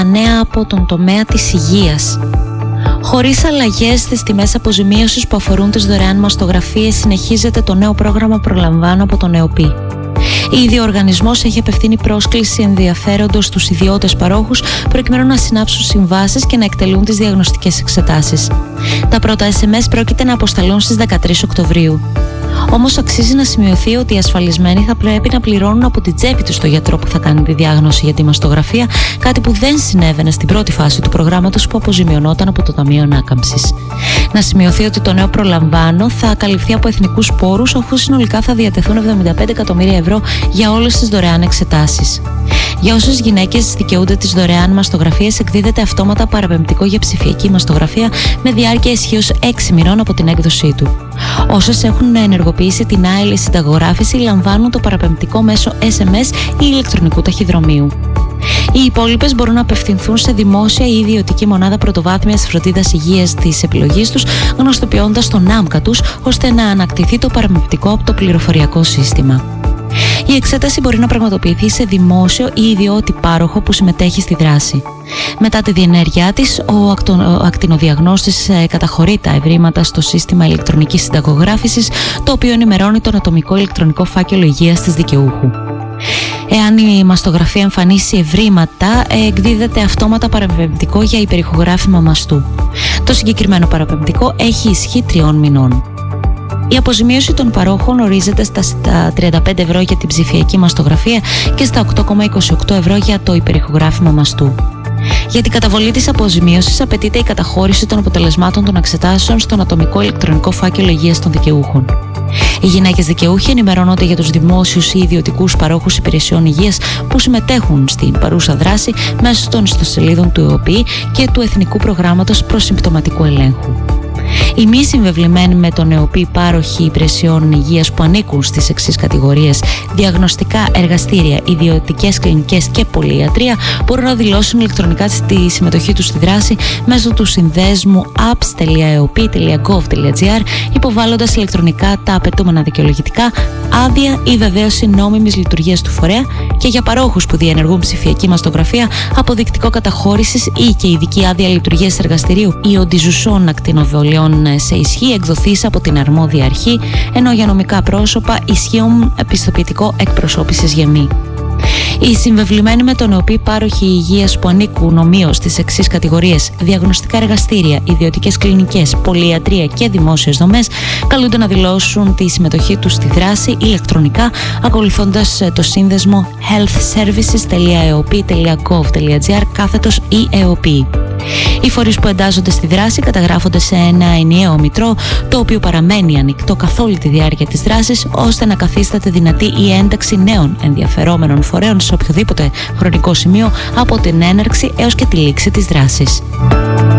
νέα από τον τομέα της υγείας. Χωρίς αλλαγές στις τιμές αποζημίωσης που αφορούν τις δωρεάν μαστογραφίες, συνεχίζεται το νέο πρόγραμμα Προλαμβάνω από τον ΕΟΠΗ. Ήδη ο οργανισμός έχει απευθύνει πρόσκληση ενδιαφέροντος στους ιδιώτες παρόχους προκειμένου να συνάψουν συμβάσεις και να εκτελούν τις διαγνωστικές εξετάσεις. Τα πρώτα SMS πρόκειται να αποσταλούν στις 13 Οκτωβρίου. Όμως αξίζει να σημειωθεί ότι οι ασφαλισμένοι θα πρέπει να πληρώνουν από την τσέπη τους το γιατρό που θα κάνει τη διάγνωση για τη μαστογραφία, κάτι που δεν συνέβαινε στην πρώτη φάση του προγράμματος που αποζημιωνόταν από το Ταμείο Ανάκαμψης. Να σημειωθεί ότι το νέο Προλαμβάνω θα καλυφθεί από εθνικούς πόρους, αφού συνολικά θα διατεθούν 75 εκατομμύρια ευρώ για όλες τις δωρεάν εξετάσεις. Για όσες γυναίκες δικαιούνται τις δωρεάν μαστογραφίες, εκδίδεται αυτόματα παραπεμπτικό για ψηφιακή μαστογραφία με διάρκεια ισχύως 6 μηνών από την έκδοσή του. Όσες έχουν ενεργοποιήσει την άειλη συνταγογράφηση, λαμβάνουν το παραπεμπτικό μέσω SMS ή ηλεκτρονικού ταχυδρομείου. Οι υπόλοιπες μπορούν να απευθυνθούν σε δημόσια ή ιδιωτική μονάδα πρωτοβάθμιας φροντίδας υγείας της επιλογής τους, γνωστοποιώντας τον άμκα τους, ώστε να ανακτηθεί το παραπεμπτικό από το πληροφοριακό σύστημα. Η εξέταση μπορεί να πραγματοποιηθεί σε δημόσιο ή ιδιώτη πάροχο που συμμετέχει στη δράση. Μετά τη διενέργειά της, ο ακτινοδιαγνώστης καταχωρεί τα ευρήματα στο σύστημα ηλεκτρονικής συνταγογράφησης, το οποίο ενημερώνει τον ατομικό ηλεκτρονικό φάκελο υγείας της δικαιούχου. Εάν η μαστογραφία εμφανίσει ευρήματα, εκδίδεται αυτόματα παραπεμπτικό για υπερηχογράφημα μαστού. Το συγκεκριμένο παραπεμπτικό έχει ισχύ 3 μηνών. Η αποζημίωση των παρόχων ορίζεται στα 35 ευρώ για την ψηφιακή μαστογραφία και στα 8,28 ευρώ για το υπερηχογράφημα μαστού. Για την καταβολή της αποζημίωσης απαιτείται η καταχώρηση των αποτελεσμάτων των εξετάσεων στον ατομικό ηλεκτρονικό φάκελο υγείας των δικαιούχων. Οι γυναίκες δικαιούχοι ενημερώνονται για τους δημόσιους ή ιδιωτικούς παρόχους υπηρεσιών υγείας που συμμετέχουν στην παρούσα δράση μέσω των ιστοσελίδων του ΕΟΠΗ και του Εθνικού Προγράμματος Προσυμπτωματικού Ελέγχου. Οι μη συμβεβλημένοι με τον ΕΟΠΗ πάροχοι υπηρεσιών υγείας που ανήκουν στις εξής κατηγορίες: διαγνωστικά εργαστήρια, ιδιωτικές κλινικές και πολυιατρία, μπορούν να δηλώσουν ηλεκτρονικά τη συμμετοχή τους στη δράση μέσω του συνδέσμου apps.eop.gov.gr, υποβάλλοντας ηλεκτρονικά τα απαιτούμενα δικαιολογητικά, άδεια ή βεβαίωση νόμιμης λειτουργίας του φορέα, και για παρόχους που διενεργούν ψηφιακή μαστογραφία, αποδεικτικό καταχώρησης ή και ειδική άδεια λειτουργίας εργαστηρίου ή οντιζουσών ακτινοβολιών σε ισχύ εκδοθείς από την αρμόδια αρχή, ενώ για νομικά πρόσωπα ισχύουν πιστοποιητικό εκπροσώπησης γεμή. Οι συμβεβλημένοι με τον ΕΟΠΗ πάροχοι υγείας που ανήκουν ομοίως στις εξής κατηγορίες: διαγνωστικά εργαστήρια, ιδιωτικές κλινικές, πολυιατρία και δημόσιες δομές, καλούνται να δηλώσουν τη συμμετοχή τους στη δράση ηλεκτρονικά, ακολουθώντας το σύνδεσμο healthservices.eop.gov.gr/eop. Οι φορείς που εντάσσονται στη δράση καταγράφονται σε ένα ενιαίο μητρό, το οποίο παραμένει ανοιχτό καθ' όλη τη διάρκεια της δράσης, ώστε να καθίσταται δυνατή η ένταξη νέων ενδιαφερόμενων φορέων σε οποιοδήποτε χρονικό σημείο από την έναρξη έως και τη λήξη της δράσης.